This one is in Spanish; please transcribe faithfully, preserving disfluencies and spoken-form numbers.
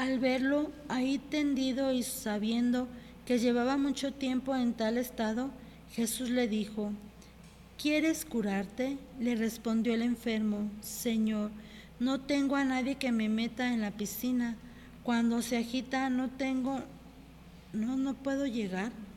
Al verlo ahí tendido y sabiendo que llevaba mucho tiempo en tal estado, Jesús le dijo: ¿Quieres curarte? Le respondió el enfermo: Señor, no tengo a nadie que me meta en la piscina. Cuando se agita no tengo, no, no puedo llegar.